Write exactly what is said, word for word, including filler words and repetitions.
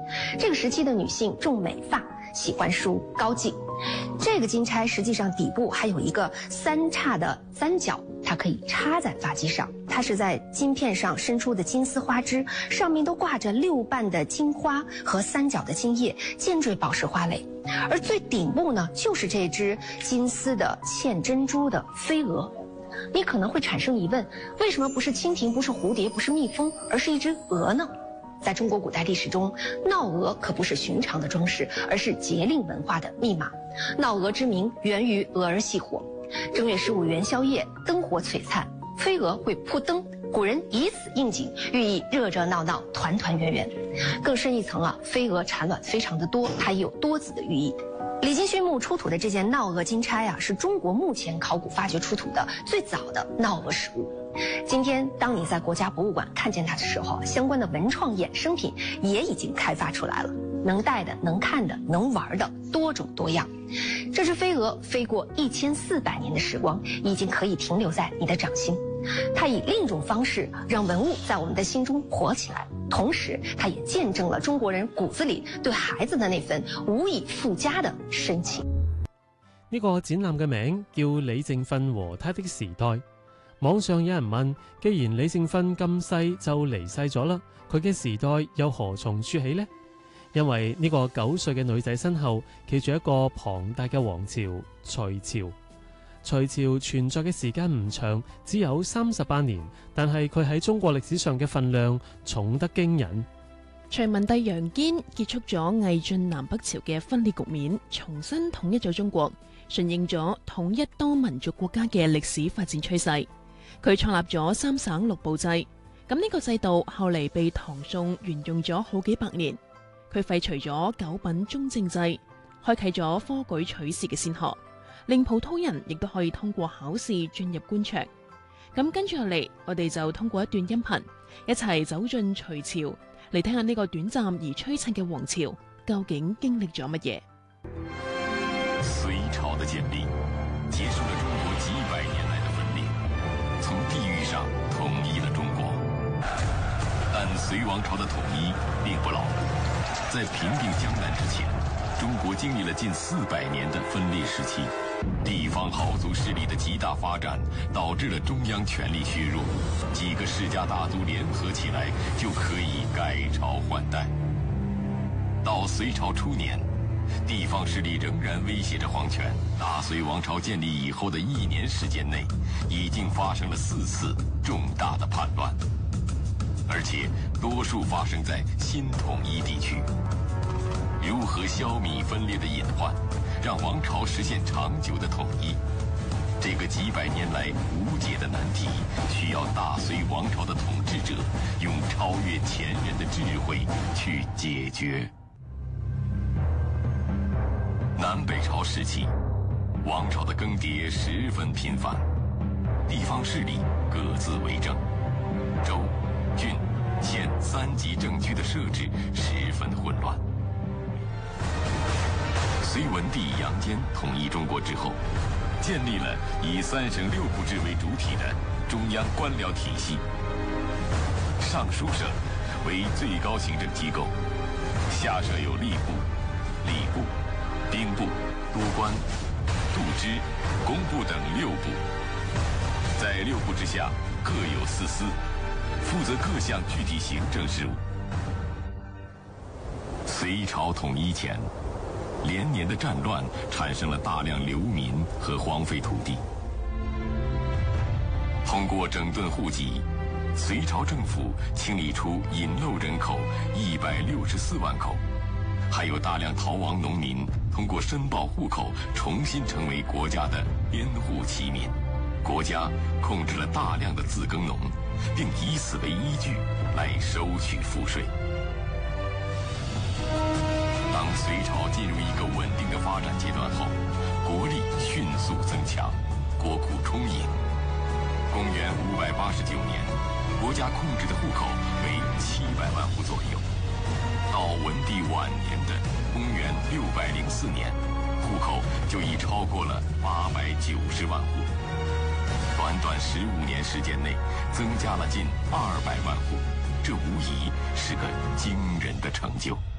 这个时期的女性重美发，喜欢梳高髻。这个金钗实际上底部还有一个三叉的三角，它可以插在发髻上。它是在金片上伸出的金丝花枝，上面都挂着六瓣的金花和三角的金叶，尖缀宝石花蕾。而最顶部呢，就是这只金丝的嵌珍珠的飞蛾。你可能会产生疑问，为什么不是蜻蜓，不是蝴蝶，不是蜜蜂，而是一只蛾呢？在中国古代历史中，闹蛾可不是寻常的装饰，而是节令文化的密码。闹蛾之名源于蛾儿戏火。正月十五元宵夜，灯火璀璨，飞蛾会扑灯，古人以此应景，寓意热热闹闹，团团圆圆。更深一层啊，飞蛾产卵非常的多，它也有多子的寓意。李金勋墓出土的这件闹蛾金钗啊，是中国目前考古发掘出土的最早的闹蛾实物。今天，当你在国家博物馆看见它的时候，相关的文创衍生品也已经开发出来了，能戴的、能看的、能玩的，多种多样。这只飞蛾飞过一千四百年的时光，已经可以停留在你的掌心。它以另一种方式让文物在我们的心中活起来，同時它也見證了中國人骨子裡對孩子的那份無以復加的深情。 呢個展覽嘅名叫李正訓和他的時代。網上有人問，既然李正訓咁細就離世咗啦，佢嘅時代又何從說起呢？因為呢個九歲嘅女仔身後企住一個龐大嘅王朝隋朝。隋朝存在嘅時間唔長，只有三十八年，但係佢喺中國歷史上嘅分量重得驚人。 隋文帝楊堅結束咗魏晉南北朝嘅分裂局面，重新統一咗中國，順應咗統一多民族國家嘅歷史發展趨勢。佢創立咗三省六部制，咁呢個制度後嚟被唐宋沿用咗好幾百年。佢廢除咗九品中正制，開啟咗科舉取士嘅先河，令普通人亦都可以通過考試進入官場。咁跟住落嚟，我哋就通過一段音頻，一齊走進隋朝，嚟睇下呢個短暫而璀璨嘅王朝究竟經歷咗乜嘢。 隋朝的建立，結束了中國幾百年來的分裂，從地域上統一了中國。但隋王朝的統一並不牢固，在平定江南之前，中國經歷了近四百年的分裂時期。地方豪族勢力的極大發展，導致了中央權力削弱，幾個世家大族聯合起來就可以改朝換代。到隋朝初年，地方勢力仍然威脅着皇權。大隋王朝建立以後的一年時間內，已經發生了四次重大的叛亂，而且多數發生在新統一地區。如何消弭分裂的隱患，讓王朝實現長久的統一，這個幾百年來無解的難題，需要大隋王朝的統治者用超越前人的智慧去解決。南北朝時期，王朝的更迭十分頻繁，地方勢力各自為政，州、郡、縣三級政區的設置十分混亂。隋文帝楊堅統一中國之後，建立了以三省六部制為主體的中央官僚體系。尚書省為最高行政機構，下設有吏部、禮部、兵部、都官、度支、工部等六部。在六部之下，各有四司，負責各項具體行政事務。隋朝統一前，連年的戰亂產生了大量流民和荒廢土地。通過整頓戶籍，隋朝政府清理出隱漏人口一百六十四萬口，還有大量逃亡農民通過申報戶口重新成為國家的編戶齊民。國家控制了大量的自耕農，並以此為依據來收取賦稅。當隋朝進入一個穩定的發展階段後，國力迅速增強，國庫充盈。公元五百八十九年，國家控制的戶口為七百萬戶左右。到文帝晚年的公元六百零四年，戶口就已超過了八百九十萬戶。短短十五年時間內，增加了近二百萬戶，這無疑是個驚人的成就。